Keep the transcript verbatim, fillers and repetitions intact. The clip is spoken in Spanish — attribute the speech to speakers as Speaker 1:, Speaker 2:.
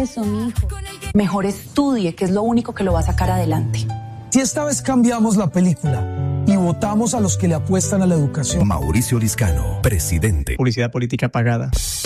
Speaker 1: Eso, mi hijo. Mejor estudie, que es lo único que lo va a sacar adelante.
Speaker 2: Si esta vez cambiamos la película y votamos a los que le apuestan a la educación.
Speaker 3: Mauricio Liscano, presidente.
Speaker 4: Publicidad política pagada.